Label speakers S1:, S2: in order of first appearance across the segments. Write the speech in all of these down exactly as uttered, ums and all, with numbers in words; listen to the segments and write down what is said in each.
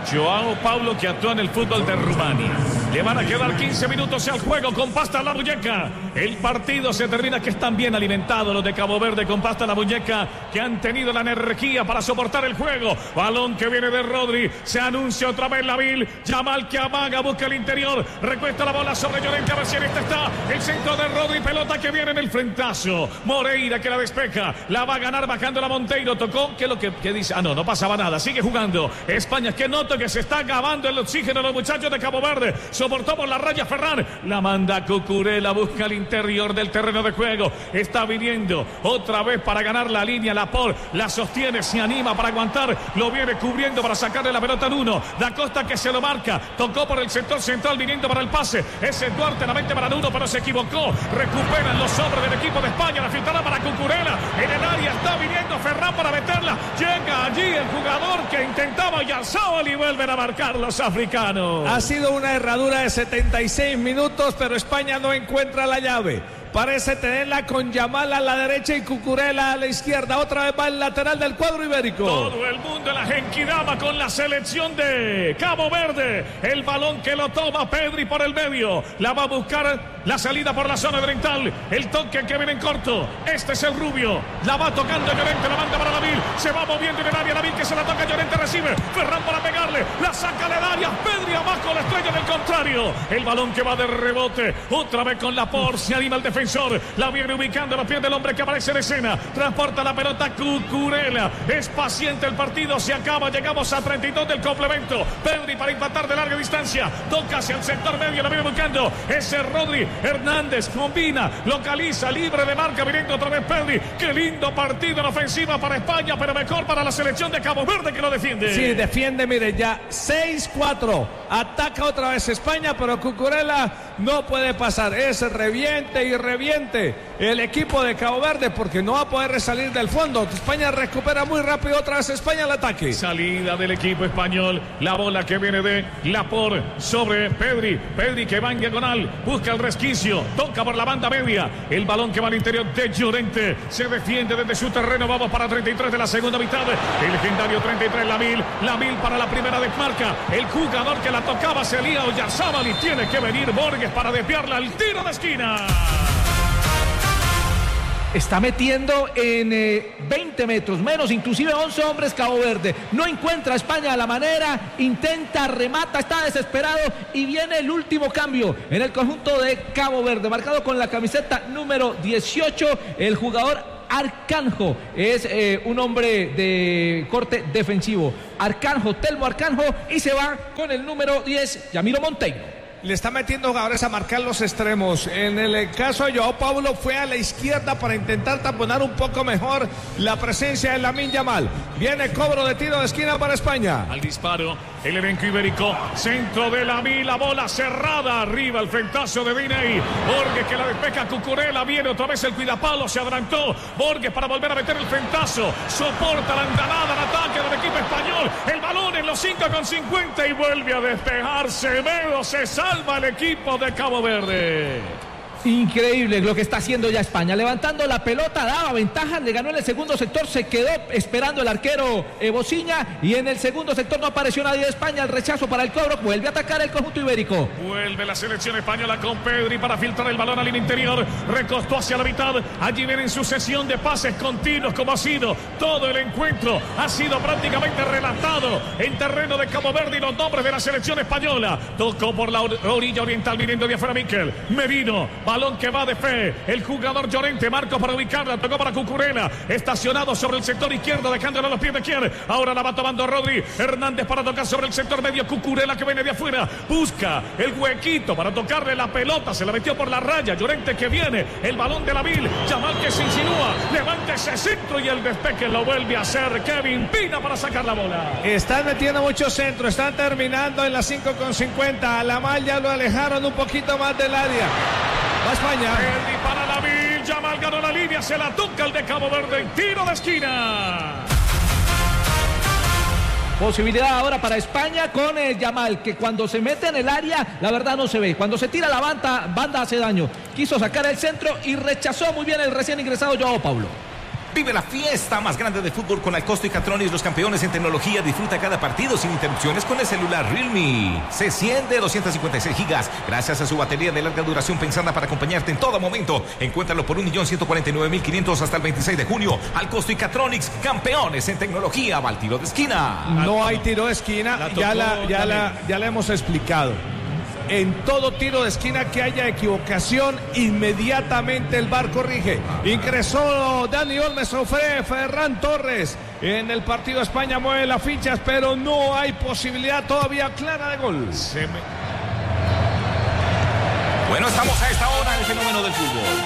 S1: Joao Paulo, que actúa en el fútbol de Rumania. Le van a quedar quince minutos al juego con pasta en la muñeca. El partido se termina, que están bien alimentados los de Cabo Verde con pasta en la muñeca, que han tenido la energía para soportar el juego. Balón que viene de Rodri. Se anuncia otra vez Lamil. Yamal que amaga, busca el interior. Recuesta la bola sobre Llorente. A ver si en este está el centro de Rodri. Pelota que viene en el frentazo. Moreira que la despeja. La va a ganar bajando la Monteiro. Tocó. ¿Qué es lo que, que dice? Ah, no, no pasaba nada. Sigue jugando. España, que noto que se está acabando el oxígeno los muchachos de Cabo Verde. Soportó por la raya Ferran. La manda Cucurella. Busca el interior del terreno de juego. Está viniendo otra vez para ganar la línea. Laporte la sostiene. Se anima para aguantar. Lo viene cubriendo para sacarle la pelota en uno. Da Costa que se lo marca. Tocó por el sector central viniendo para el pase. Ese Duarte la mete para Nuno, pero se equivocó. Recuperan los hombres del equipo de España. La filtrada para Cucurella. En el área está viniendo Ferran para meterla. Llega allí el jugador que intentaba Oyarzabal y vuelven a marcar los africanos.
S2: Ha sido una herradura de setenta y seis minutos, pero España no encuentra la llave. Parece tenerla con Yamal a la derecha y Cucurella a la izquierda. Otra vez va el lateral del cuadro ibérico.
S1: Todo el mundo en la Genkidama con la selección de Cabo Verde. El balón que lo toma Pedri por el medio. La va a buscar la salida por la zona oriental. El toque que viene en corto. Este es el rubio. La va tocando Llorente. La manda para Lamil. Se va moviendo en el área. Lamil que se la toca. Llorente recibe. Ferran para pegarle. La saca del área. Pedri abajo. La estrella del contrario. El balón que va de rebote. Otra vez con Laporte. Se anima el defensor. La viene ubicando a los pies del hombre que aparece en escena. Transporta la pelota Cucurella. Es paciente el partido. Se acaba. Llegamos a treinta y dos del complemento. Pedri para empatar de larga distancia. Toca hacia el sector medio. La viene buscando. Ese Rodri. Hernández combina. Localiza. Libre de marca. Viniendo otra vez Pedri. Qué lindo partido en ofensiva para España. Pero mejor para la selección de Cabo Verde que lo defiende.
S2: Sí, defiende. Mire, ya seis cuatro. Ataca otra vez España. Pero Cucurella no puede pasar. Es reviente y reviente el equipo de Cabo Verde porque no va a poder salir del fondo. España recupera muy rápido otra vez España al ataque.
S1: Salida del equipo español. La bola que viene de Laporte sobre Pedri. Pedri que va en diagonal. Busca el resquicio. Toca por la banda media. El balón que va al interior de Llorente. Se defiende desde su terreno. Vamos para treinta y tres de la segunda mitad. El legendario treinta y tres Lamil. Lamil para la primera desmarca. El jugador que la tocaba se lía Oyarzabal y tiene que venir Borges para desviarla al tiro de esquina.
S3: Está metiendo en eh, veinte metros, menos, inclusive once hombres Cabo Verde. No encuentra a España la manera, intenta, remata, está desesperado y viene el último cambio en el conjunto de Cabo Verde, marcado con la camiseta número dieciocho, el jugador Arcanjo. Es eh, un hombre de corte defensivo. Arcanjo, Telmo Arcanjo, y se va con el número diez, Yamiro Monteiro.
S2: Le está metiendo jugadores a marcar los extremos. En el caso de Joao Paulo fue a la izquierda para intentar taponar un poco mejor la presencia de Lamine Yamal. Viene cobro de tiro de esquina para España.
S1: Al disparo, el elenco ibérico. Centro de Lamine, la bola cerrada. Arriba el frentazo de Diney. Borges que la despeja Cucurella. Viene otra vez el cuidapalo. Se adelantó Borges para volver a meter el frentazo. Soporta la andanada, el ataque del equipo español. El balón en los cinco con cincuenta y vuelve a despejarse. Semedo se sale. Salva el equipo de Cabo Verde.
S3: Increíble lo que está haciendo ya España, levantando la pelota, daba ventaja, le ganó en el segundo sector, se quedó esperando el arquero eh, Bociña, y en el segundo sector no apareció nadie de España. El rechazo para el cobro, vuelve a atacar el conjunto ibérico.
S1: Vuelve la selección española con Pedri para filtrar el balón al interior, recostó hacia la mitad. Allí vienen sucesión de pases continuos como ha sido todo el encuentro. Ha sido prácticamente relatado en terreno de Cabo Verde y los nombres de la selección española. Tocó por la orilla oriental viniendo de afuera Miquel Merino. Balón que va de fe. El jugador Llorente. Marco para ubicarla. Tocó para Cucurella. Estacionado sobre el sector izquierdo. Dejándolo a los pies de quién. Ahora la va tomando Rodri. Hernández para tocar sobre el sector medio. Cucurella que viene de afuera. Busca el huequito para tocarle la pelota. Se la metió por la raya. Llorente que viene. El balón de Lamil. Yamal que se insinúa. Levanta ese centro y el despeje lo vuelve a hacer Kevin Pina para sacar la bola.
S2: Están metiendo mucho centro. Están terminando en las cinco con cincuenta. A la malla lo alejaron un poquito más del área. Va España.
S1: Pedri para Lamil. Yamal ganó la línea. Se la toca el de Cabo Verde. Tiro de esquina.
S3: Posibilidad ahora para España con el Yamal, que cuando se mete en el área, la verdad no se ve. Cuando se tira la banda, banda hace daño. Quiso sacar el centro y rechazó muy bien el recién ingresado Joao Paulo.
S4: Vive la fiesta más grande de fútbol con Alcosto y Catronics, los campeones en tecnología. Disfruta cada partido sin interrupciones con el celular Realme C cien de doscientos cincuenta y seis gigas. Gracias a su batería de larga duración pensada para acompañarte en todo momento. Encuéntralo por un millón ciento cuarenta y nueve mil quinientos hasta el veintiséis de junio. Alcosto y Catronics, campeones en tecnología. Va al tiro de esquina.
S2: No hay tiro de esquina. La ya, la, ya, la, ya la hemos explicado. En todo tiro de esquina que haya equivocación, inmediatamente el V A R corrige. Ingresó Dani Olmo, sufre Ferran Torres. En el partido España mueve las fichas, pero no hay posibilidad todavía clara de gol. Se me...
S4: Bueno, estamos a esta hora en el fenómeno del fútbol.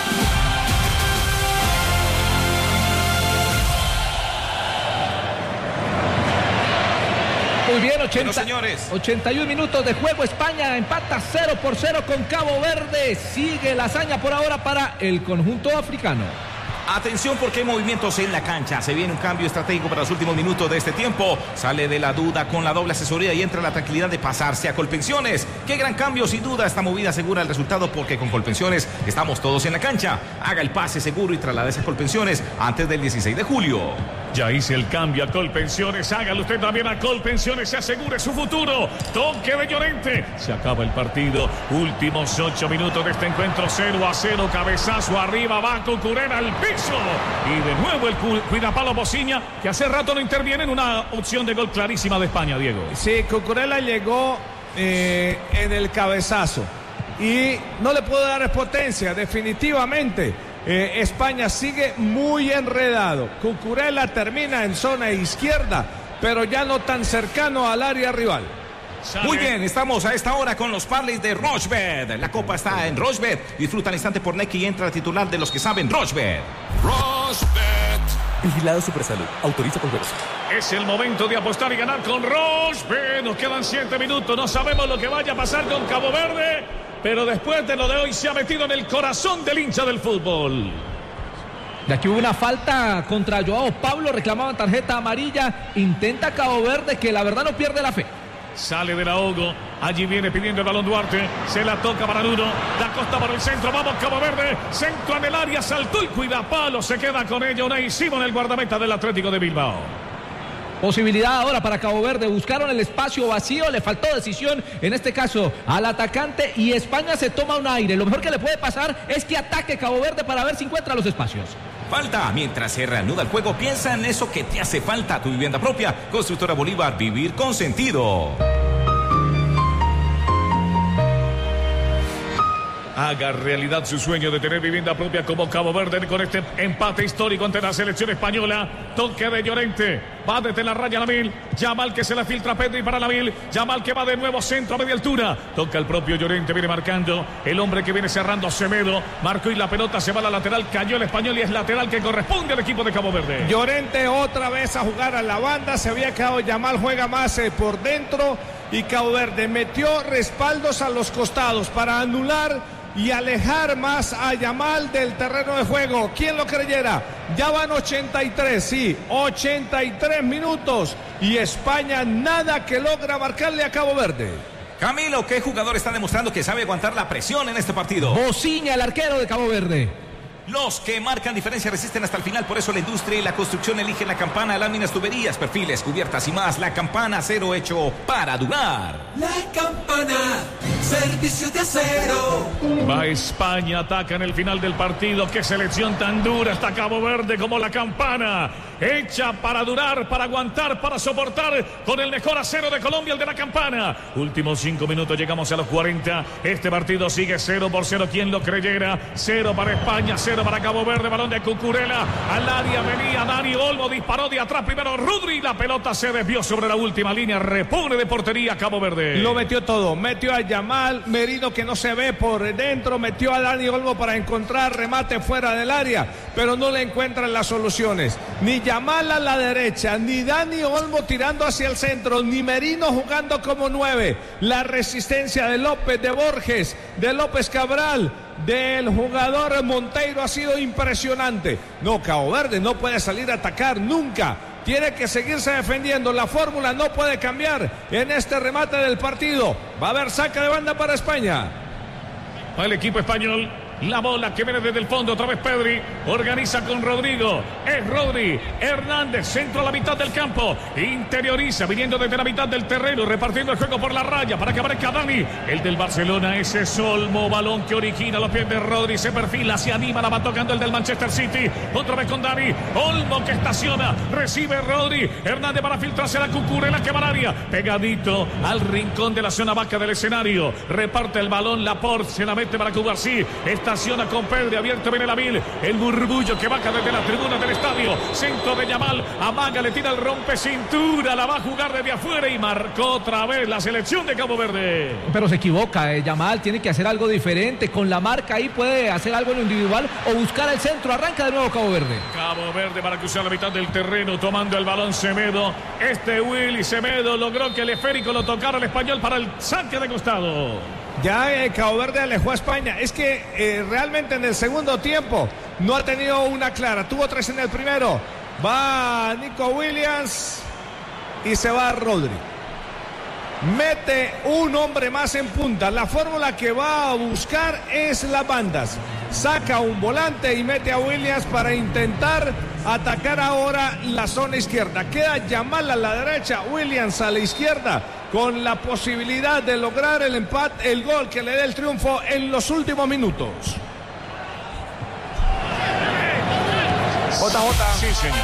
S3: Muy bien, ochenta,
S4: bueno, señores.
S3: ochenta y un minutos de juego. España empata cero por cero con Cabo Verde. Sigue la hazaña por ahora para el conjunto africano.
S4: Atención porque hay movimientos en la cancha. Se viene un cambio estratégico para los últimos minutos de este tiempo. Sale de la duda con la doble asesoría y entra la tranquilidad de pasarse a Colpensiones. Qué gran cambio, sin duda. Esta movida asegura el resultado porque con Colpensiones estamos todos en la cancha. Haga el pase seguro y trasládese a Colpensiones antes del dieciséis de julio.
S1: Ya hice el cambio a Colpensiones. Hágalo usted también a Colpensiones. Se asegure su futuro. Toque de Llorente. Se acaba el partido. Últimos ocho minutos de este encuentro. cero a cero. Cabezazo arriba. Va Cucurella al piso. Y de nuevo el cuidapalo Bociña, que hace rato no interviene en una opción de gol clarísima de España, Diego.
S2: Sí, Cucurella llegó eh, en el cabezazo. Y no le puedo dar potencia, definitivamente. Eh, España sigue muy enredado. Cucurella termina en zona izquierda, pero ya no tan cercano al área rival.
S4: Muy bien, estamos a esta hora con los parlays de Rochebet. La copa está en Rochebet. Disfruta al instante por Nequi y entra titular de los que saben Rochebet.
S5: Rochebet. Vigilado Supersalud. Autoriza con juegos.
S1: Es el momento de apostar y ganar con Rochebet. Nos quedan siete minutos. No sabemos lo que vaya a pasar con Cabo Verde, pero después de lo de hoy se ha metido en el corazón del hincha del fútbol.
S3: De aquí hubo una falta contra Joao Pablo. Reclamaban tarjeta amarilla. Intenta Cabo Verde, que la verdad no pierde la fe.
S1: Sale del ahogo, allí viene pidiendo el balón Duarte, se la toca para Nuno, da Costa por el centro, vamos Cabo Verde, centro en el área, saltó el cuidapalo, se queda con ella Unai Simón, el guardameta del Atlético de Bilbao.
S3: Posibilidad ahora para Cabo Verde, buscaron el espacio vacío, le faltó decisión, en este caso al atacante, y España se toma un aire. Lo mejor que le puede pasar es que ataque Cabo Verde para ver si encuentra los espacios.
S4: Falta, mientras se reanuda el juego, piensa en eso que te hace falta, tu vivienda propia. Constructora Bolívar, vivir con sentido.
S1: Haga realidad su sueño de tener vivienda propia como Cabo Verde con este empate histórico ante la selección española. Toque de Llorente, va desde la raya Lamil, Yamal que se la filtra a Pedri para Lamil, Yamal que va de nuevo centro a media altura, toca el propio Llorente, viene marcando, el hombre que viene cerrando Semedo, marcó y la pelota se va a la lateral, cayó el español y es lateral que corresponde al equipo de Cabo Verde.
S2: Llorente otra vez a jugar a la banda, se había quedado Yamal, juega más eh, por dentro y Cabo Verde metió respaldos a los costados para anular y alejar más a Yamal del terreno de juego. ¿Quién lo creyera? Ya van ochenta y tres, sí, ochenta y tres minutos y España nada que logra marcarle a Cabo Verde.
S4: Camilo, ¿qué jugador está demostrando que sabe aguantar la presión en este partido?
S3: Bociña, el arquero de Cabo Verde.
S4: Los que marcan diferencia resisten hasta el final, por eso la industria y la construcción eligen la Campana, láminas, tuberías, perfiles, cubiertas y más. La Campana, acero hecho para durar.
S6: La Campana, servicio de acero.
S1: Va España, ataca en el final del partido. Qué selección tan dura está Cabo Verde como la Campana. Hecha para durar, para aguantar, para soportar con el mejor acero de Colombia, el de la Campana. Últimos cinco minutos, llegamos a los cuarenta. Este partido sigue cero por cero. ¿Quién lo creyera? Cero para España, cero para Cabo Verde. Balón de Cucurella al área, venía Dani Olmo, disparó de atrás primero Rudri. La pelota se desvió sobre la última línea. Repone de portería Cabo Verde.
S2: Lo metió todo, metió a Yamal, Merino que no se ve por dentro, metió a Dani Olmo para encontrar remate fuera del área, pero no le encuentran las soluciones. Ni Yamal a la derecha, ni Dani Olmo tirando hacia el centro, ni Merino jugando como nueve. La resistencia de López, de Borges, de López Cabral, del jugador Monteiro ha sido impresionante. No, Cabo Verde no puede salir a atacar nunca. Tiene que seguirse defendiendo. La fórmula no puede cambiar en este remate del partido. Va a haber saque de banda para España.
S1: El equipo español La bola que viene desde el fondo, otra vez Pedri. Organiza con Rodrigo. Es Rodri. Hernández, centro a la mitad del campo. Interioriza, viniendo desde la mitad del terreno, repartiendo el juego por la raya para que aparezca Dani. El del Barcelona, ese Olmo. Balón que origina los pies de Rodri. Se perfila, se anima, la va tocando el del Manchester City. Otra vez con Dani. Olmo que estaciona. Recibe Rodri. Hernández para filtrarse a la Cucurella que va al área. Pegadito al rincón de la zona baja del escenario. Reparte el balón. Laporte se la mete para Cubarsí. Estaciona con Pedri, abierto viene Lamil, el murmullo que baja desde la tribuna del estadio, centro de Yamal, amaga, le tira el rompe cintura, la va a jugar desde afuera y marcó otra vez la selección de Cabo Verde.
S3: Pero se equivoca, eh, Yamal tiene que hacer algo diferente, con la marca ahí puede hacer algo en lo individual o buscar el centro, arranca de nuevo Cabo Verde.
S1: Cabo Verde para cruzar la mitad del terreno, tomando el balón Semedo, este Willy Semedo logró que el esférico lo tocara el español para el saque de costado.
S2: Ya eh, Cabo Verde alejó a España. Es que eh, realmente en el segundo tiempo no ha tenido una clara. Tuvo tres en el primero. Va Nico Williams y se va Rodri. Mete un hombre más en punta. La fórmula que va a buscar es las bandas. Saca un volante y mete a Williams para intentar atacar ahora la zona izquierda. Queda Yamal a la derecha, Williams a la izquierda, con la posibilidad de lograr el empate, el gol que le dé el triunfo en los últimos minutos.
S1: J J. Sí, señor.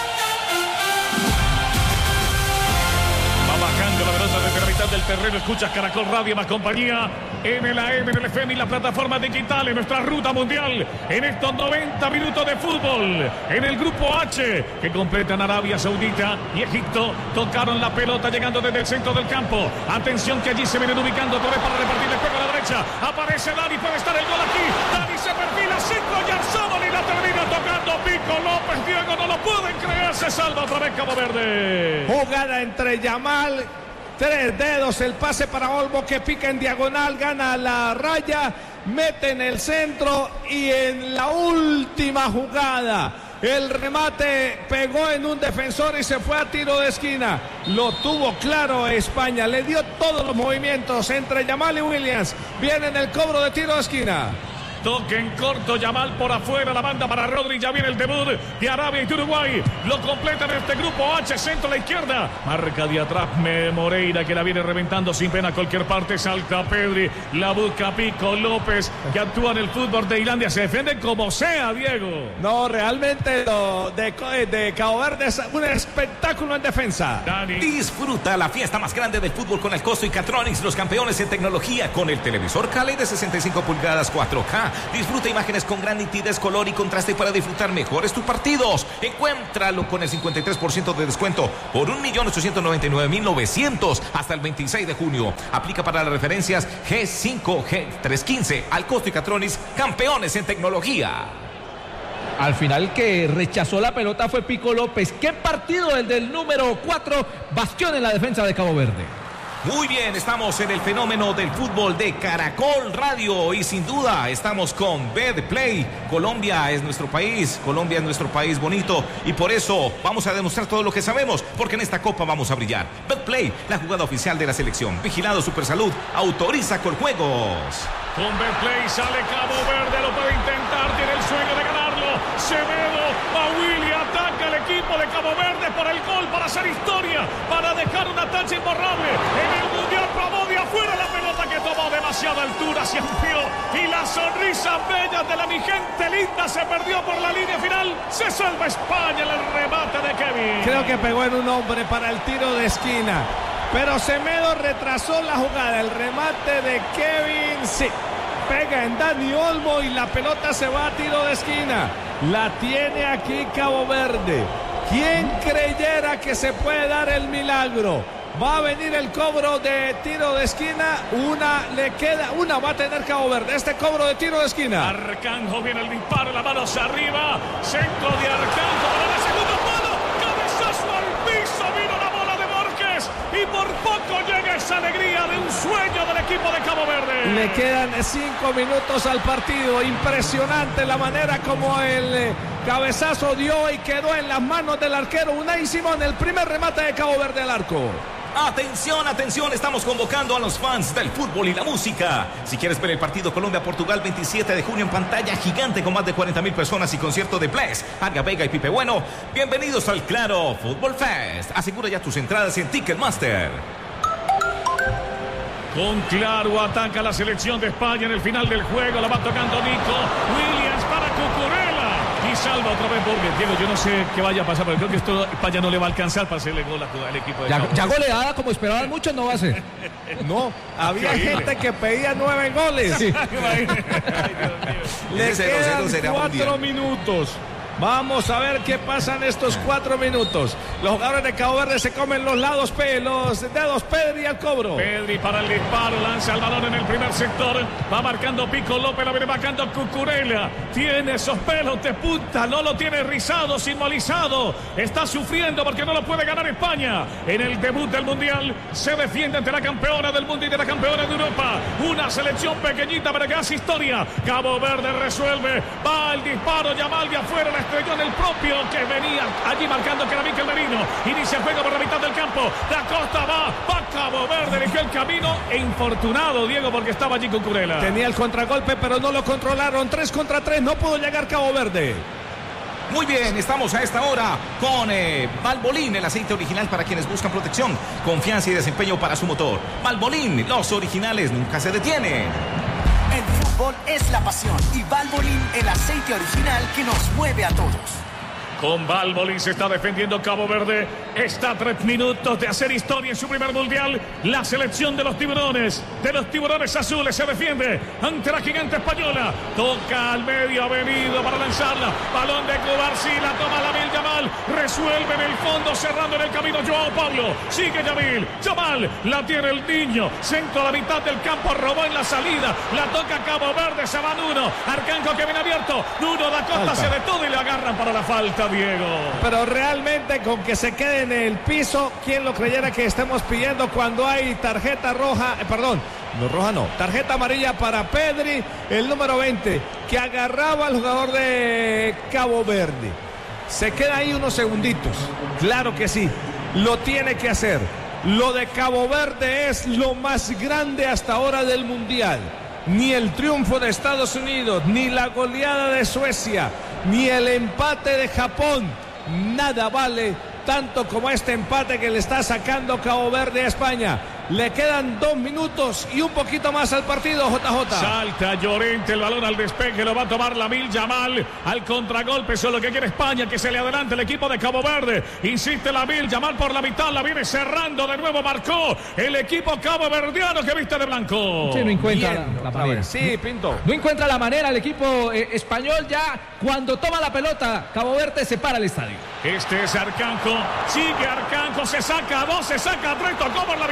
S1: Va bajando la pelota desde la mitad del terreno. Escuchas Caracol Radio más compañía en el A M, en el F M y las plataformas digitales. Nuestra ruta mundial en estos noventa minutos de fútbol. En el grupo H que completan Arabia Saudita y Egipto. Tocaron la pelota llegando desde el centro del campo. Atención que allí se vienen ubicando otra vez para repartir el juego a la derecha. Aparece Dani, puede estar el gol aquí. Dani se perfila, centro y Arzabal y la termina tocando Pico López. Diego, no lo pueden creer, se salva otra vez Cabo Verde.
S2: Jugada entre Yamal, tres dedos, el pase para Olmo que pica en diagonal, gana la raya, mete en el centro y en la última jugada el remate pegó en un defensor y se fue a tiro de esquina. Lo tuvo claro España, le dio todos los movimientos entre Yamal y Williams. Viene en el cobro de tiro de esquina.
S1: Toque en corto, Yamal por afuera, la banda para Rodri, ya viene el debut de Arabia y de Uruguay. Lo completan en este grupo H, centro a la izquierda. Marca de atrás Moreira que la viene reventando sin pena a cualquier parte. Salta Pedri, la busca Pico López que actúa en el fútbol de Islandia. Se defiende como sea, Diego.
S2: No, realmente lo de, de Cabo Verde es un espectáculo en defensa.
S4: Dani. Disfruta la fiesta más grande del fútbol con el Costo y Catronics, los campeones en tecnología, con el televisor Cali de sesenta y cinco pulgadas cuatro K. Disfruta imágenes con gran nitidez, color y contraste para disfrutar mejores tus partidos. Encuéntralo con el cincuenta y tres por ciento de descuento por un millón ochocientos noventa y nueve mil novecientos hasta el veintiséis de junio. Aplica para las referencias G cinco, G trescientos quince. Al Costo y Catronics, campeones en tecnología.
S3: Al final que rechazó la pelota fue Pico López. ¿Qué partido el del número cuatro? Bastión en la defensa de Cabo Verde.
S4: Muy bien, estamos en el fenómeno del fútbol de Caracol Radio y sin duda estamos con Betplay. Colombia es nuestro país, Colombia es nuestro país bonito y por eso vamos a demostrar todo lo que sabemos, porque en esta copa vamos a brillar. Betplay, la jugada oficial de la selección. Vigilado Supersalud, autoriza con juegos.
S1: Con Betplay sale Cabo Verde, lo puede intentar, tiene el sueño de ganarlo. Semedo, Willy ataca al equipo de Cabo Verde por el gol para hacer historia, para dejar una tacha imborrable. En el Mundial probó de afuera la pelota que tomó demasiada altura, se amplió y la sonrisa bella de la mi gente linda se perdió por la línea final. Se salva España en el remate de Kevin.
S2: Creo que pegó en un hombre para el tiro de esquina, pero Semedo retrasó la jugada. El remate de Kevin, sí, pega en Dani Olmo y la pelota se va a tiro de esquina. La tiene aquí Cabo Verde. ¿Quién creyera que se puede dar el milagro? Va a venir el cobro de tiro de esquina. Una le queda, una va a tener Cabo Verde. Este cobro de tiro de esquina.
S1: Arcanjo viene el disparo, la mano hacia arriba. Centro de Arcanjo para el segundo palo. Cabezazo al piso, vino la bola de Borges. Y por poco llega esa alegría de un sueño del equipo de Cabo Verde.
S2: Le quedan cinco minutos al partido. Impresionante la manera como el eh, cabezazo dio y quedó en las manos del arquero Unai Simón. El primer remate de Cabo Verde al arco.
S4: Atención, atención, estamos convocando a los fans del fútbol y la música. Si quieres ver el partido Colombia-Portugal veintisiete de junio en pantalla gigante con más de cuarenta mil personas y concierto de Bless, Arga Vega y Pipe Bueno, bienvenidos al Claro Fútbol Fest. Asegura ya tus entradas en Ticketmaster.
S1: Con Claro ataca la selección de España en el final del juego. La va tocando Nico Williams para Cucurella. Y salva otra vez Borges. Diego, yo no sé qué vaya a pasar, pero creo que esto España no le va a alcanzar para hacerle gol al equipo de
S3: Ya,
S1: Cabo.
S3: ya goleada, como esperaban muchos, no va a ser.
S2: No, había
S1: Increíble.
S2: gente que pedía nueve goles.
S1: Ay, Dios mío.
S2: Le
S4: Ese cero cero será
S2: quedan cuatro
S4: mundial.
S2: minutos. Vamos a ver qué pasa en estos cuatro minutos. Los jugadores de Cabo Verde se comen los lados, pe, los dedos, Pedri al cobro.
S1: Pedri para el disparo, lanza el balón en el primer sector, va marcando Pico López, la viene marcando Cucurella, tiene esos pelos de punta, no lo tiene rizado, simbolizado, está sufriendo porque no lo puede ganar España. En el debut del Mundial se defiende ante la campeona del mundo y de la campeona de Europa, una selección pequeñita pero que hace historia. Cabo Verde resuelve, va el disparo, Yamal de afuera, la estrelló en el propio que venía allí marcando que era Mikel Merino. Inicia el juego por la mitad del campo. Da Costa va, va Cabo Verde, eligió el camino e infortunado Diego porque estaba allí Cucurella.
S2: Tenía el contragolpe pero no lo controlaron. Tres contra tres, no pudo llegar Cabo Verde.
S4: Muy bien, estamos a esta hora con eh, Valvoline, el aceite original para quienes buscan protección, confianza y desempeño para su motor. Valvoline, los originales nunca se detienen.
S7: El fútbol es la pasión y Valvoline, el aceite original que nos mueve a todos.
S1: Con Valvoline se está defendiendo Cabo Verde. Está a tres minutos de hacer historia en su primer mundial. La selección de los tiburones, de los tiburones azules, se defiende ante la gigante española. Toca al medio, ha venido para lanzarla. Balón de Cubarsí, la toma Lamine Yamal. Resuelve en el fondo, cerrando en el camino Joao Pablo. Sigue Yamal. Yamal, la tiene el niño. Centro a la mitad del campo, robó en la salida. La toca Cabo Verde, se va Nuno. Arcanjo que viene abierto. Nuno da Costa, se detuvo y le agarran para la falta. Diego.
S2: Pero realmente con que se quede en el piso, ¿quién lo creyera que estemos pidiendo cuando hay tarjeta roja? Eh, perdón, no roja no, tarjeta amarilla para Pedri, el número veinte, que agarraba al jugador de Cabo Verde. Se queda ahí unos segunditos, claro que sí, lo tiene que hacer. Lo de Cabo Verde es lo más grande hasta ahora del Mundial. Ni el triunfo de Estados Unidos, ni la goleada de Suecia, ni el empate de Japón, nada vale tanto como este empate que le está sacando Cabo Verde a España. Le quedan dos minutos y un poquito más al partido, J J.
S1: Salta Llorente, el balón al despeje, lo va a tomar Lamine Yamal al contragolpe, eso es lo que quiere España, que se le adelante el equipo de Cabo Verde. Insiste Lamine Yamal por la mitad, la viene cerrando, de nuevo marcó el equipo caboverdiano que viste de blanco.
S3: Sí, no encuentra
S2: Bien,
S3: la, la
S2: otra
S3: manera.
S2: vez. Sí, Pinto.
S3: No encuentra la manera el equipo eh, español ya. Cuando toma la pelota, Cabo Verde se para el estadio.
S1: Este es Arcanjo, sigue Arcanjo, se saca a dos, se saca a tres, tocó por la